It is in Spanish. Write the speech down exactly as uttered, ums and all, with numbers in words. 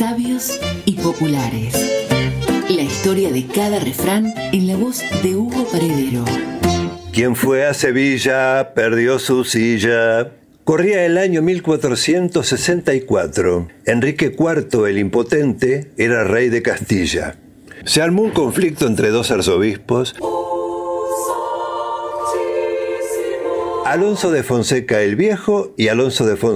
Sabios y populares. La historia de cada refrán en la voz de Hugo Paredero. Quien fue a Sevilla perdió su silla. Corría el año mil cuatrocientos sesenta y cuatro. Enrique cuarto el Impotente era rey de Castilla. Se armó un conflicto entre dos arzobispos. Alonso de Fonseca el Viejo y Alonso de Fonseca